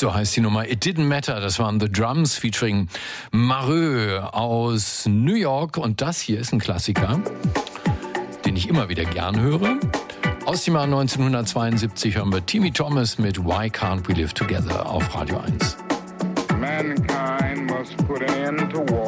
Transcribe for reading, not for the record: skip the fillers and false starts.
So heißt die Nummer It Didn't Matter. Das waren The Drums featuring Mareux aus New York. Und das hier ist ein Klassiker, den ich immer wieder gern höre. Aus dem Jahr 1972 hören wir Timmy Thomas mit Why Can't We Live Together auf Radio 1. Mankind must put an end to war.